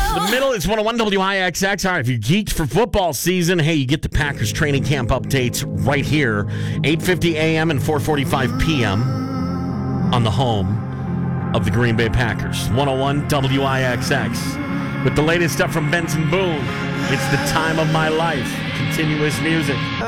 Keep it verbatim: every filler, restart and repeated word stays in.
to the middle. It's one oh one W I X X. All right, if you're geeked for football season, hey, you get the Packers training camp updates right here, eight fifty a.m. and four forty-five p.m. on the home of the Green Bay Packers. one oh one W I X X. With the latest stuff from Benson Boone, it's the time of my life. Continuous music.